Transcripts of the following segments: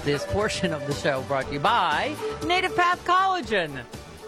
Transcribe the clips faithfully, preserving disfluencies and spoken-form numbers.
This portion of the show brought to you by Native Path Collagen.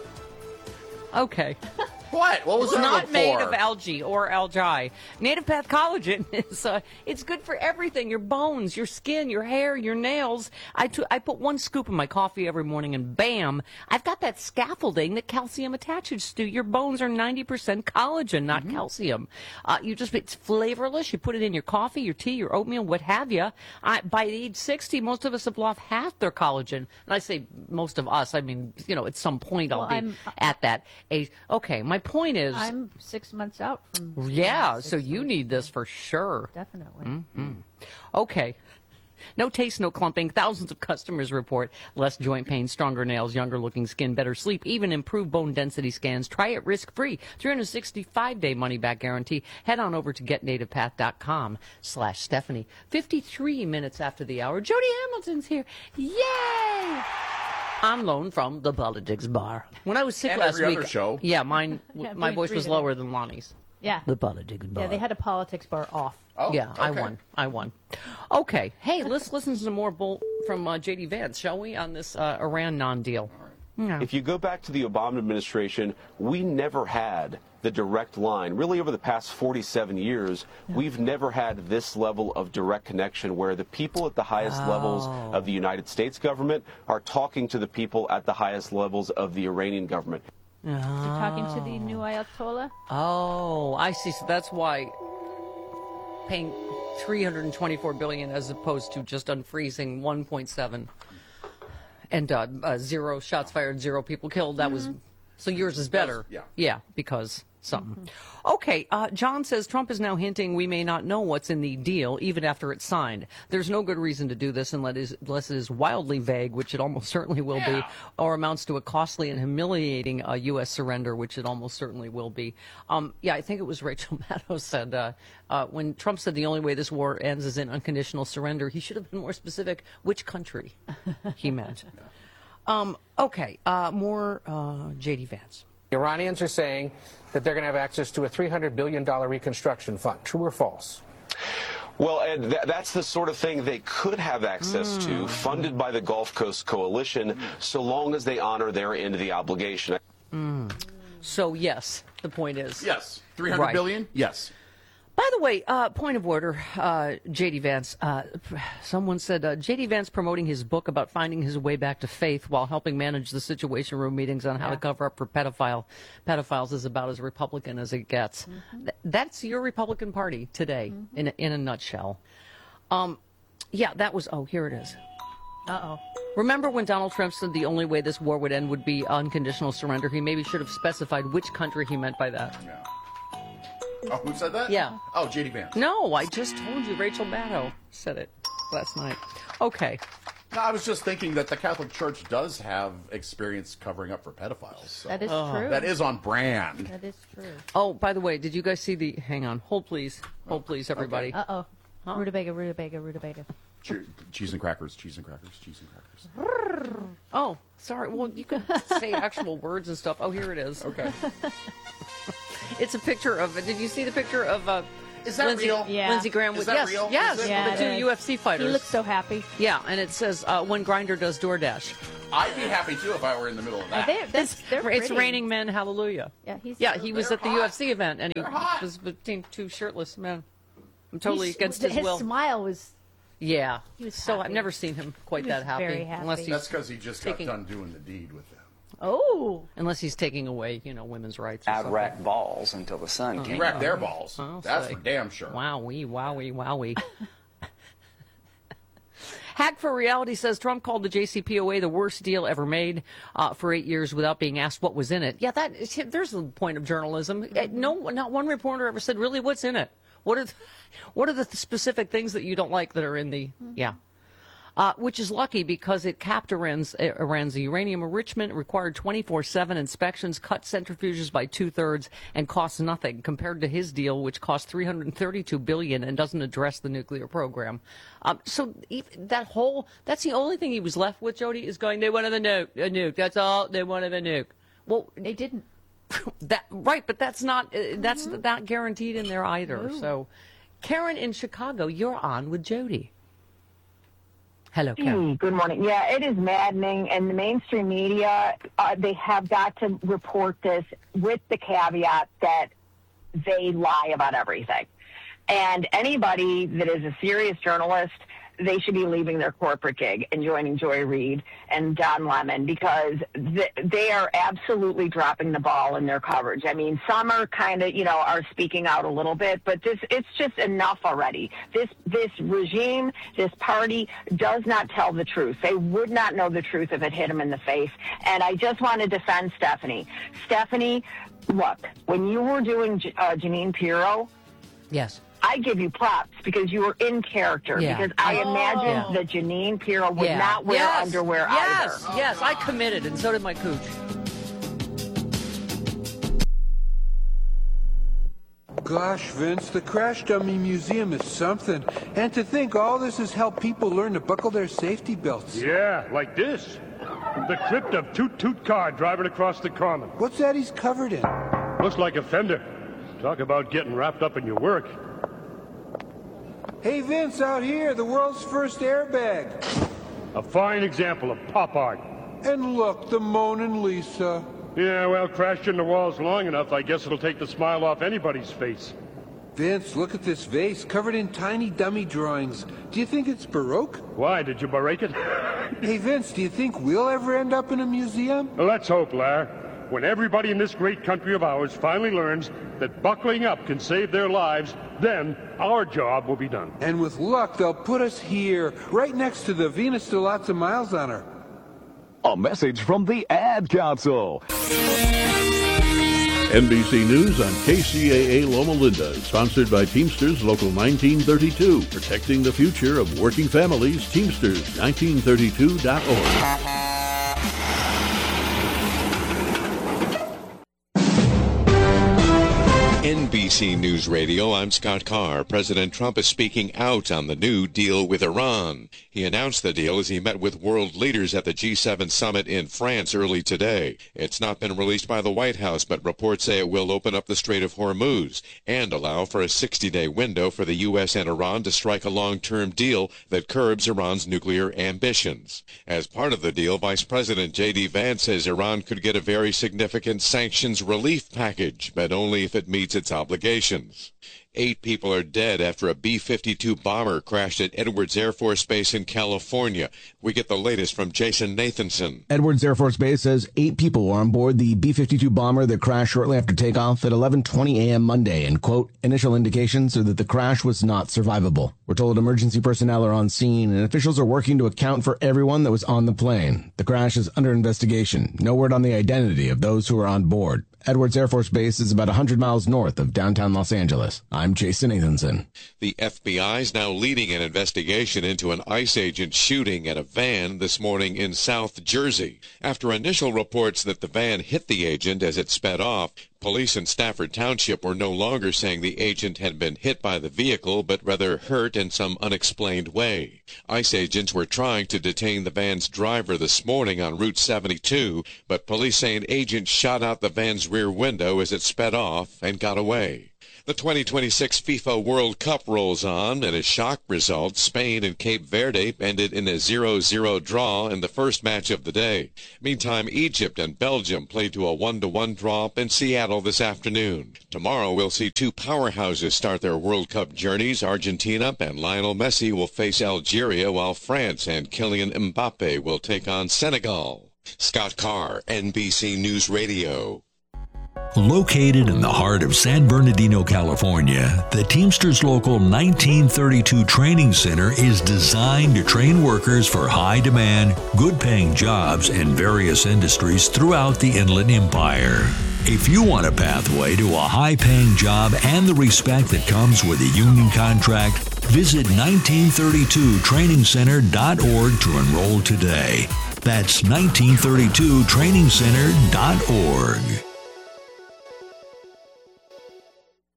Okay. What? What was It's that not for? made of algae or algae. Native Path Collagen is uh, it's good for everything: your bones, your skin, your hair, your nails. I, t- I put one scoop in my coffee every morning, and bam, I've got that scaffolding that calcium attaches to. Your bones are ninety percent collagen, not mm-hmm. calcium. Uh, you just it's flavorless. You put it in your coffee, your tea, your oatmeal, what have you. I, by age sixty, most of us have lost half their collagen. And I say most of us. I mean, you know, at some point well, I'll be I'm, at that age. Okay, my point is, I'm six months out from. yeah, so you need this for sure. Definitely. Mm-hmm. Okay. No taste, no clumping. Thousands of customers report less joint pain, stronger nails, younger looking skin, better sleep, even improved bone density scans. Try it risk-free. three hundred sixty-five day money-back guarantee. Head on over to getnativepath.com slash Stephanie. fifty-three minutes after the hour. Jody Hamilton's here. Yay! I'm Lone from the Politics Bar. When I was sick and last every week, other show. yeah, mine, Yeah, my doing voice three was today. lower than Lonnie's. Yeah. The Politics Bar. Yeah, they had a politics bar off. Oh, Yeah, I okay. won. I won. Okay. Hey, let's listen to some more bull from uh, J D Vance, shall we, on this uh, Iran non-deal? Yeah. If you go back to the Obama administration, we never had the direct line. Really, over the past forty-seven years, yeah. we've never had this level of direct connection where the people at the highest Oh. levels of the United States government are talking to the people at the highest levels of the Iranian government. You're talking to the new Ayatollah? Oh, I see. So that's why paying three hundred twenty-four billion dollars as opposed to just unfreezing one point seven and uh, uh, zero shots fired, zero people killed. That mm-hmm. was so yours is better. Yeah. Yeah, because something. Mm-hmm. Okay, uh, John says Trump is now hinting we may not know what's in the deal even after it's signed. There's no good reason to do this unless it is wildly vague, which it almost certainly will yeah. be, or amounts to a costly and humiliating uh, U S surrender, which it almost certainly will be. Um, yeah, I think it was Rachel Maddow said uh, uh, when Trump said the only way this war ends is in unconditional surrender, he should have been more specific which country he meant. Um, okay, uh, more uh, J D Vance. The Iranians are saying that they're going to have access to a three hundred billion dollars reconstruction fund. True or false? Well, Ed, th- that's the sort of thing they could have access mm. to, funded by the Gulf Coast Coalition, so long as they honor their end of the obligation. Mm. So, yes, the point is. Yes. three hundred right. billion? Yes. By the way, uh, point of order, uh, J D Vance. Uh, someone said uh, J D Vance promoting his book about finding his way back to faith while helping manage the Situation Room meetings on how yeah. to cover up for pedophile pedophiles is about as Republican as it gets. Mm-hmm. Th- that's your Republican Party today, mm-hmm. in a, in a nutshell. Um, yeah, that was. Oh, here it is. Uh-oh. Remember when Donald Trump said the only way this war would end would be unconditional surrender? He maybe should have specified which country he meant by that. Yeah. Oh, who said that? Yeah. Oh, J D Vance. No, I just told you. Rachel Maddow said it last night. Okay. No, I was just thinking that the Catholic Church does have experience covering up for pedophiles. So. That is oh. true. That is on brand. That is true. Oh, by the way, did you guys see the... Hang on. Hold, please. Hold, please, everybody. Okay. Uh-oh. Huh? Rutabaga, rutabaga, rutabaga. Che- cheese and crackers, cheese and crackers, cheese and crackers. Oh, sorry. Well, you can say actual words and stuff. Oh, here it is. Okay. It's a picture of... Did you see the picture of... Uh, Is that Lindsey, real? Yeah. Lindsey Graham Is with... that yes, real? yes. Is it? Yeah, the two it is. U F C fighters. He looks so happy. Yeah, and it says uh, when Grindr does DoorDash. I'd be happy, too, if I were in the middle of Uh, that. they're, that's, they're It's pretty. Raining Men, Hallelujah. Yeah, he's Yeah, he was They're at the hot. U F C event, and he They're hot. was between two shirtless men. I'm totally He's- against his, his will. smile was... Yeah. He was so happy. I've never seen him quite He was that happy, very happy. unless he's That's because he just taking, got done doing the deed with them. Oh. unless he's taking away, you know, women's rights. Or I'd something. rack balls until the sun Oh. came He racked up. their balls. I'll That's say. for damn sure. Wowie, wowie, wowie. Hack for Reality says Trump called the J C P O A the worst deal ever made uh, for eight years without being asked what was in it. Yeah, that is, there's the point of journalism. Mm-hmm. No, not one reporter ever said, really, what's in it? What are the, what are the specific things that you don't like that are in the, mm-hmm. yeah. Uh, which is lucky because it capped Iran's, Iran's uranium enrichment, required twenty-four seven inspections, cut centrifuges by two-thirds, and costs nothing compared to his deal, which cost three hundred thirty-two billion dollars and doesn't address the nuclear program. Um, so even that whole, that's the only thing he was left with, Jody, is going, they wanted a nuke, a nuke. That's all, they wanted a nuke. Well, They didn't. that right, but that's not, uh, that's Mm-hmm. not guaranteed in there either. No. So, Karen in Chicago, you're on with Jody. Hello, Karen. Good morning. Yeah, it is maddening, and the mainstream media, uh, they have got to report this with the caveat that they lie about everything. And anybody that is a serious journalist, they should be leaving their corporate gig and joining Joy Reid and Don Lemon, because th- they are absolutely dropping the ball in their coverage. I mean, some are kind of, you know, are speaking out a little bit, but this, it's just enough already. This, this regime, this party does not tell the truth. They would not know the truth if it hit them in the face. And I just want to defend Stephanie. Stephanie, look, when you were doing uh, Jeanine Pirro, yes, I give you props because you were in character. Yeah. Because I Oh. imagine Yeah. that Jeanine Pirro would yeah. not wear yes. underwear yes. either. Yes, I committed, and so did my cooch. Gosh, Vince, the Crash Dummy Museum is something. And to think all this has helped people learn to buckle their safety belts. Yeah, like this. The crypt of Toot Toot Car driving across the common. What's that he's covered in? Looks like a fender. Talk about getting wrapped up in your work. Hey, Vince, out here, the world's first airbag. A fine example of pop art. And look, the Mona Lisa. Yeah, well, crashed in the walls long enough, I guess it'll take the smile off anybody's face. Vince, look at this vase, covered in tiny dummy drawings. Do you think it's Baroque? Why, did you break it? Hey, Vince, do you think we'll ever end up in a museum? Let's hope, Lar. When everybody in this great country of ours finally learns that buckling up can save their lives, then our job will be done. And with luck, they'll put us here, right next to the Venus to lots of miles on her. A message from the Ad Council. N B C News on K C A A Loma Linda, sponsored by Teamsters Local nineteen thirty-two, protecting the future of working families. Teamsters nineteen thirty-two dot org. N B C News Radio, I'm Scott Carr. President Trump is speaking out on the new deal with Iran. He announced the deal as he met with world leaders at the G seven summit in France early today. It's not been released by the White House, but reports say it will open up the Strait of Hormuz and allow for a sixty-day window for the U S and Iran to strike a long-term deal that curbs Iran's nuclear ambitions. As part of the deal, Vice President J D Vance says Iran could get a very significant sanctions relief package, but only if it meets its obligations. Eight people are dead after a B fifty-two bomber crashed at Edwards Air Force Base in California. We get the latest from Jason Nathanson. Edwards Air Force Base says eight people were on board the B fifty-two bomber that crashed shortly after takeoff at eleven twenty a.m. Monday, and, quote, initial indications are that the crash was not survivable. We're told emergency personnel are on scene, and officials are working to account for everyone that was on the plane. The crash is under investigation. No word on the identity of those who are on board. Edwards Air Force Base is about one hundred miles north of downtown Los Angeles. I'm Jason Nathanson. The F B I is now leading an investigation into an ICE agent shooting at a van this morning in South Jersey. After initial reports that the van hit the agent as it sped off, police in Stafford Township were no longer saying the agent had been hit by the vehicle, but rather hurt in some unexplained way. ICE agents were trying to detain the van's driver this morning on Route seventy-two, but police say an agent shot out the van's rear window as it sped off and got away. The twenty twenty-six FIFA World Cup rolls on, and a shock result, Spain and Cape Verde ended in a zero zero draw in the first match of the day. Meantime, Egypt and Belgium played to a one to one draw in Seattle this afternoon. Tomorrow we'll see two powerhouses start their World Cup journeys. Argentina and Lionel Messi will face Algeria, while France and Kylian Mbappe will take on Senegal. Scott Carr, N B C News Radio. Located in the heart of San Bernardino, California, the Teamsters Local nineteen thirty-two Training Center is designed to train workers for high-demand, good-paying jobs in various industries throughout the Inland Empire. If you want a pathway to a high-paying job and the respect that comes with a union contract, visit nineteen thirty-two training center dot org to enroll today. That's nineteen thirty-two training center dot org.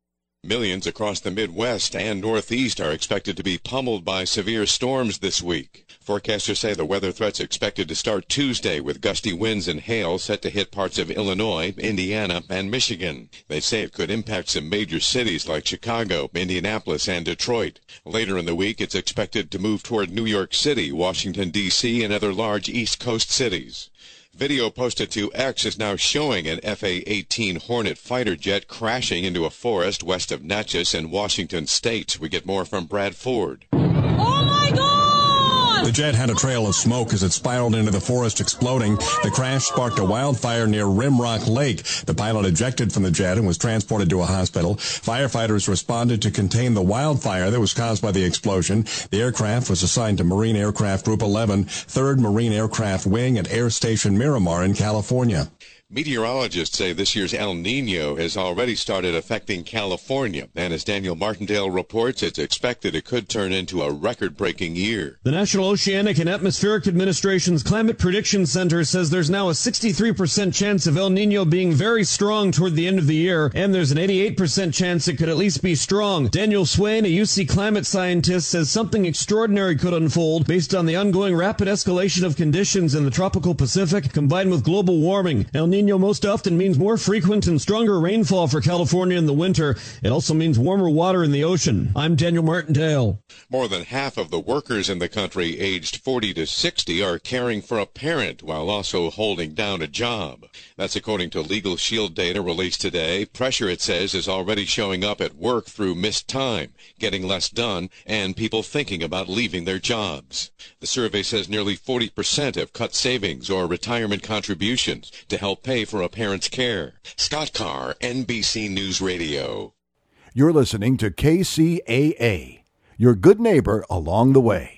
Millions across the Midwest and Northeast are expected to be pummeled by severe storms this week. Forecasters say the weather threat's expected to start Tuesday with gusty winds and hail set to hit parts of Illinois, Indiana, and Michigan. They say it could impact some major cities like Chicago, Indianapolis, and Detroit. Later in the week, it's expected to move toward New York City, Washington, D C, and other large East Coast cities. Video posted to X is now showing an F A eighteen Hornet fighter jet crashing into a forest west of Natchez in Washington state. We get more from Brad Ford. Oh my God! The jet had a trail of smoke as it spiraled into the forest, exploding. The crash sparked a wildfire near Rimrock Lake. The pilot ejected from the jet and was transported to a hospital. Firefighters responded to contain the wildfire that was caused by the explosion. The aircraft was assigned to Marine Aircraft Group eleven, third Marine Aircraft Wing at Air Station Miramar in California. Meteorologists say this year's El Nino has already started affecting California, and as Daniel Martindale reports, it's expected it could turn into a record-breaking year. The National Oceanic and Atmospheric Administration's Climate Prediction Center says there's now a sixty-three percent chance of El Nino being very strong toward the end of the year, and there's an eighty-eight percent chance it could at least be strong. Daniel Swain, a U C climate scientist, says something extraordinary could unfold based on the ongoing rapid escalation of conditions in the tropical Pacific combined with global warming. El Nino most often means more frequent and stronger rainfall for California in the winter. It also means warmer water in the ocean. I'm Daniel Martindale. More than half of the workers in the country aged forty to sixty are caring for a parent while also holding down a job. That's according to Legal Shield data released today. Pressure, it says, is already showing up at work through missed time, getting less done, and people thinking about leaving their jobs. The survey says nearly forty percent have cut savings or retirement contributions to help pay for a parent's care. Scott Carr, N B C News Radio. You're listening to K C A A, your good neighbor along the way.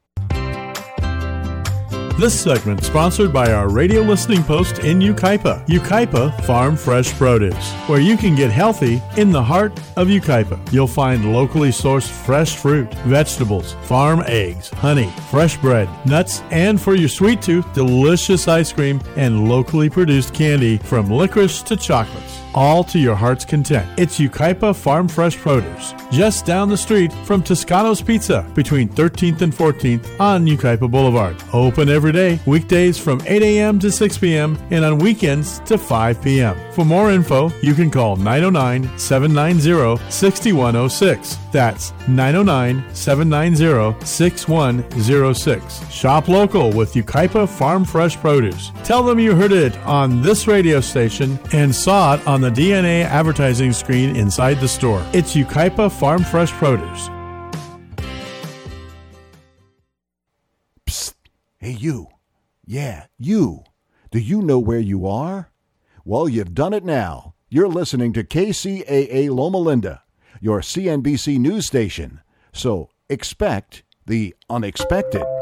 This segment sponsored by our radio listening post in Yucaipa, Yucaipa Farm Fresh Produce, where you can get healthy in the heart of Yucaipa. You'll find locally sourced fresh fruit, vegetables, farm eggs, honey, fresh bread, nuts, and for your sweet tooth, delicious ice cream and locally produced candy from licorice to chocolates, all to your heart's content. It's Yucaipa Farm Fresh Produce, just down the street from Toscano's Pizza, between thirteenth and fourteenth on Yucaipa Boulevard. Open every day, weekdays from eight a.m. to six p.m. and on weekends to five p.m. For more info, you can call nine oh nine, seven nine zero, six one oh six. That's nine oh nine, seven nine zero, six one oh six. Shop local with Yucaipa Farm Fresh Produce. Tell them you heard it on this radio station and saw it on the D N A advertising screen inside the store. It's Yucaipa Farm Fresh Produce. Psst. Hey, you. Yeah, you. Do you know where you are? Well, you've done it now. You're listening to K C A A Loma Linda, your C N B C news station. So expect the unexpected.